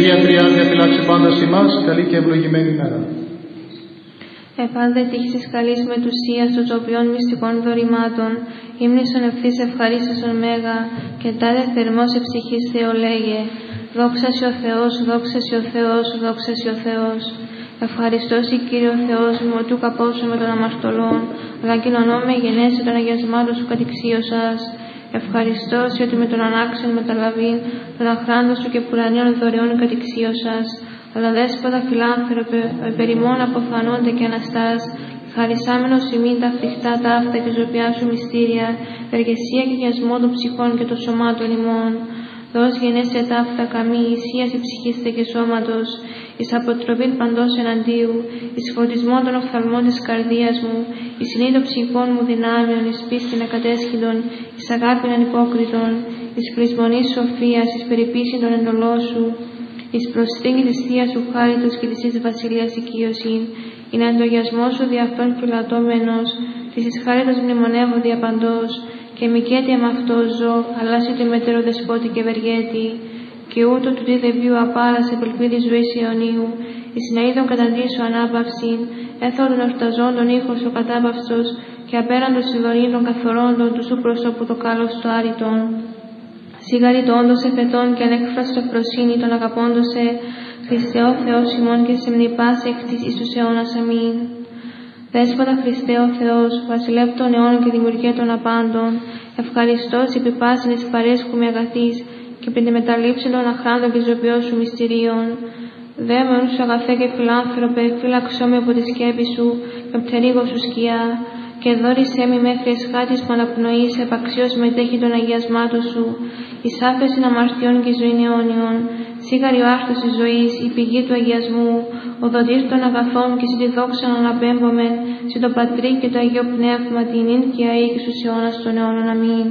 Κυρία Τριάδια, φυλάξει πάντα ημάς, καλή και ευλογημένη ημέρα. Επάντε τύχης καλής μετουσίας των τοπιών μυστικών δωρημάτων, ύμνησον ευθύς ευχαρίστησον μέγα, και τάδε θερμός εψυχής Θεολέγε. Δόξα σοι ο Θεός, δόξα σοι ο Θεός, δόξα σοι ο Θεός. Ευχαριστώ σοι Κύριε ο Θεός μου, ότι ουκ απόψω με των αμαρτωλών, αλλά κοινωνώ με γενέση των αγιασμάτων σου κατηξίωσας. Ευχαριστώ σοι ότι με τον ανάξιον μεταλαβήν, των αχράντων σου και πουρανίων δωρεών κατηξίωσας. Αλλά δέσποτα φιλάνθρωπε, επερημών αποθανόνται και αναστάς, χαρισάμενος ημίν τα φρικτά ταύτα και ζωπιά σου μυστήρια, εργεσία και γιασμό των ψυχών και των σωμάτων ημών. Δώσ' γενέσαι ταύτα καμή, ισίαση ψυχίστε και σώματος, εις αποτροπήν παντός εναντίου, εις φωτισμό των οφθαλμών της καρδίας μου, εις συνείδητο ψυχών μου δυνάμεων, εις πίστην ακατέσχυντων, εις αγάπην ανυπόκριτων, εις πρισμονής σοφίας, εις περιποίησιν των εντολών σου, εις προστίνη της Θείας σου χάριτος και της εις βασιλείας οικείωσιν, ειν αντογιασμό σου δι' αυτόν φυλατώμενος, της εις χάριτος μνημονεύω δια παντός, και μικέτη εμ' αυτό ζω, αλλά σε τη μετέρο δεσπότη και ευεργέτη, και ούτω του τι δεβίου απάρασε πελπίδη ζωής αιωνίου, εις ναίδων καταντήσου ανάπαυσιν, έθω των ορταζών τον ήχο σου κατάπαυσος, και απέραντος ειδονή των καθορώντων του σου προσώπου το κάλος του άρητον. Σίγαρη το όντως εφετών και ανέκφραστο ευφροσύνη των αγαπώντωσε, Χριστέ ο Θεός ημών και σε μνηπάς εκ της εις τους αιώνας αμήν. Δέσποτα Χριστέ ο Θεός, βασιλεύ των αιώνων και δημιουργέ των απάντων, ευχαριστώς επί πάσιν εις παρέσκου με αγαθής και επί τη μεταλήψη των αχράντων και ζωπιών σου μυστηρίων. Δε με όνους σου αγαθέ και φιλάνθρωπε, φύλαξό με από τη σκέπη σου και από τερίγω σου σκιά, και δόρισέ μη μέχρι εσχάτης που αναπνοείς επαξίως μετέχει των αγιασμάτων σου, εις άφεσιν αμαρτιών και ζωήν αιώνιων, σίγαρη ο άρθος της ζωής, η πηγή του αγιασμού, ο δοτήρ των αγαθών και σε τη δόξα αναπέμπομεν, σε το Πατρί και το Αγίο Πνεύμα, την ίν και αεί και στους αιώνας των αιώνων. Αμήν.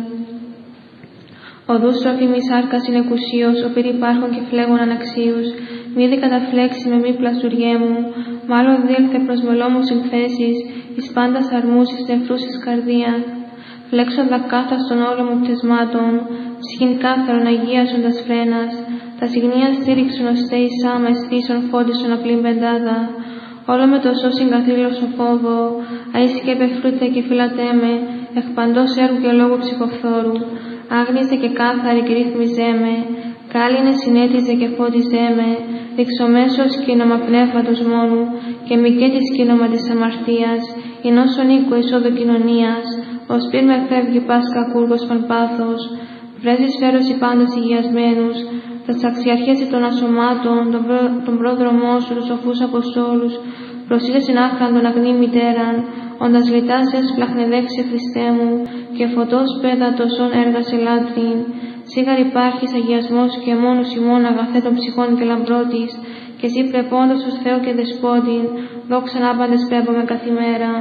Οδούς όφημης άρκας είναι εκουσίως, οπήρ υπάρχουν και φλέγων αναξίους, μη δι καταφλέξει με μη πλαστουριέ μου, μάλλον δήλθε προς μελόμου συνθέσεις, εις πάντας αρμούς εις νεφρούς εις καρδία. Φλέξοντα κάθαστον όλων μου πτεσμάτων, ψυχήν κάθαρον αγίασοντας φρένας, τα συγνία στήριξον οστέ εις άμα αισθήσεων φώτισον απλήν πεντάδα. Όλο με το σώσιν καθήλωσο φόβο, αΐσκε επεφρούτε και φυλατέ με, εκ παντός έργου και λόγου ψυχοφθόρου. Άγνιζε και κάθαρη και ρύθμιζέ με, κάλυνε συνέτιζε και φώτιζέ με, δειξομέσως κοίνομα πνεύματος μόνου, και μικέτης κοίνομα της αμαρτίας, ενώσον οίκου εισόδου κοινωνίας, ως πυρ με φεύγει πας κακούργος παν πάθος, βρέζεις φέρος οι πάντες υγιασμένους, τα αξιαρχές των ασωμάτων, τον πρόδρομό σου, τους σοφούς αποστόλους, προσήλες στην άχραντον αγνή μητέραν, όντας λιτάσες φλαχνεδεύσει Χριστέ μου, και φωτός πέδατος όν έργασε λάτριν. Σίγαρ υπάρχεις αγιασμός και μόνος ημών αγαθέ των ψυχών και λαμπρότης, και εσύ πρεπόντος ως Θεό και Δεσπότην, δόξαν άπαντες πρέπομαι καθημέρα.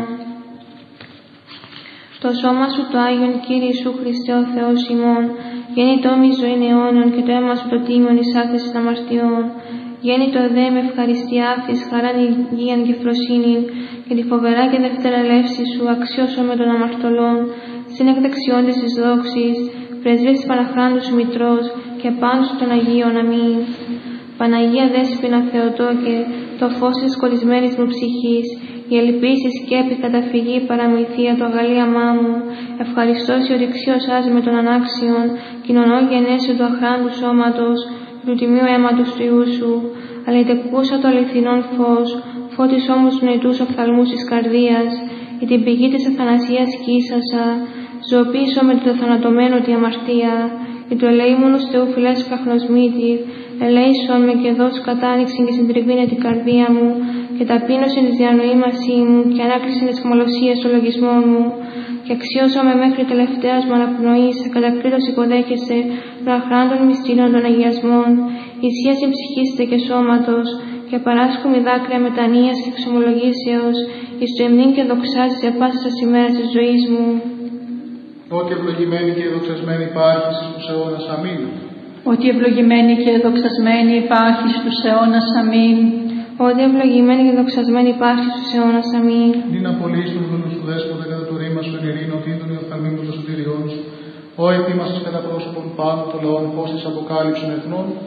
Το σώμα σου το Άγιον Κύριε Ιησού Χριστέ ο Θεός ημών, γέννητό μη ζωήν αιώνιον και το αίμα σου το τίμιον εις άφεσιν αμαρτιών. Γέννητο δε με ευχαριστία άφης, χαράν υγείαν και φροσύνην, και τη φοβερά και δευτέρα ελεύση σου αξιώσω με των αμαρτωλών, συν εκ δεξιών της δόξης, πρεσβείας της Παναχράντου σου Μητρός και πάνω σου των Αγίων. Αμήν. Παναγία Δέσποινα Θεοτόκε, το φως της κολλισμένης μου ψυχής, η ελπίση, σκέπη, καταφυγή, παραμυθία, το αγαλίαμά μου, ευχαριστώ η ορυξίωσάς με των ανάξιων, κοινωνώ γενέσιο του αχράντου σώματος, του τιμίου αίματος του Ιού σου, αλλά η τεκούσα το αληθινόν φως, φώτις όμως του νοητούς οφθαλμούς της καρδίας, η την πηγή της αθανασίας κύσασα, ζωοποίησω με το θανατωμένο τη αμαρτία, η του ελεήμονος Θεού φιλές καχνοσμήτη, ελέησον με και δώσ' κατάνοιξην και συντριβήνε την καρδία μου, και ταπείνωσιν της διανοήμασή μου, και ανάκλησιν της χμαλωσίας του λογισμών μου, και αξίωσα με μέχρι τελευταίας μου αναπνοής, ακατακρίτως υποδέχεσαι των αχράντων μυστήριων των αγιασμών, ισχύαση ψυχίστε και σώματος, και παράσχομη δάκρυα μετανοίας και εξομολογήσεως, εις το εμνήν και δοξάζει σε πάσας ημέρας της ζωής μου. Ότι ευλογημένη και δοξασμένη υπάρχεις στους αιώνας. Αμήν. Ότι ευλογημένη και δοξασμένη υπάρχεις στους αιώνας. Αμήν. Ότι ευλογημένη και δοξασμένη υπάρχεις στους αιώνας. Αμήν. Μην απολύεις τον δούλου σου Δέσποτα κατά το ρήμα σου εν ειρήνη, οφείλτον οι οφθαλμοί μου των σωτηριών σου. Ω ετοίμασες κατά πρόσωπον πάνω των λαών, φως της αποκάλυψης των εθνών,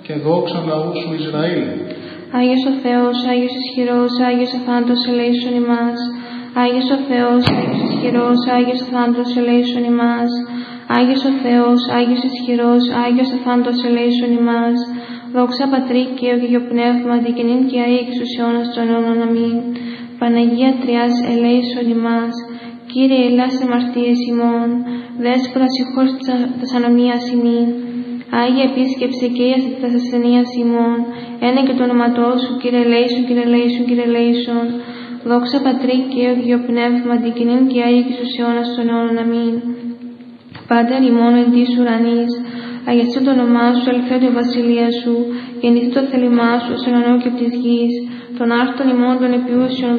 και δόξαν λαού σου Ισραήλ. Άγιος ο Θεός, Άγιος ισχυρός, Άγιος αθάνατος ελέησον ημάς. Άγιος ο Θεός, Άγιος ισχυρός, Άγιος αθάνατος ελέησον ημάς. Άγιος ο Θεός, Άγιος ισχυρός, Άγιος αθάνατος ελέησον ημάς. Δόξα Πατρί και ο Αγίο Πνεύμα, δικαινήν και αεί εξ τους αιώνας των αιώνων. Αμήν. Παναγία Τριάς ελέησον ημάς. Κύριε ελάς αμαρτίες ημών, Δέσποτα συγχώρεσαι τας ανομίας ημίν. Άγια επίσκεψε και ίασε τας ασθενείας ημών, ένα και το όνοματό σου, Κύριε ελέησον, Κύριε ελέησον, Κύριε ελέησον. Δόξα Πατρί και ο Αγίο Πνεύμα, δικαινήν και αεί εξ τους αιώνας των αιώνων. Αμήν. Πάτερ ημών εν της ουρανής, αγιαστεί το όνομά σου, ελθέτω η βασιλεία σου, γεννηθεί το θέλημά σου, στον ουρανό και από της γης, των άρθρων ημών των επιούσιων